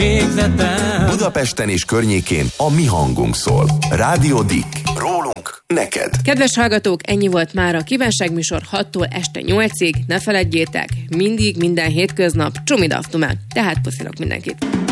végzetem. Budapesten és környékén a mi hangunk szól. Rádió Dick. Rólunk neked. Kedves hallgatók, ennyi volt már a kívánságműsor 6-tól este 8-ig. Ne feledjétek, mindig, minden hétköznap Csumidaftumán. Tehát puszilok mindenkit.